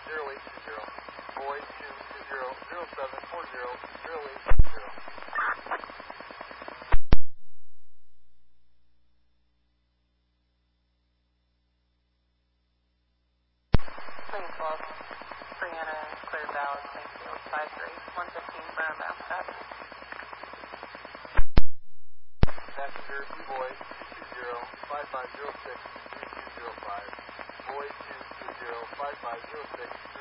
Boy 22007400820. Clean 12, Brianna, Clear Valley, Plainfield, 53, 115 for our mascot. Passenger Boy 22055063205. Boy 2205506.